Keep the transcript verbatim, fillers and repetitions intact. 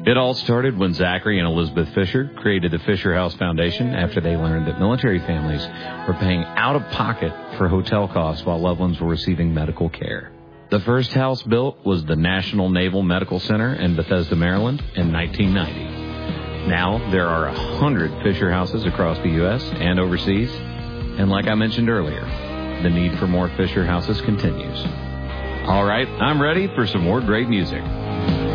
It all started when Zachary and Elizabeth Fisher created the Fisher House Foundation after they learned that military families were paying out of pocket for hotel costs while loved ones were receiving medical care. The first house built was the National Naval Medical Center in Bethesda, Maryland in nineteen ninety. Now there are one hundred Fisher houses across the U S and overseas, and like I mentioned earlier, the need for more Fisher houses continues. All right, I'm ready for some more great music.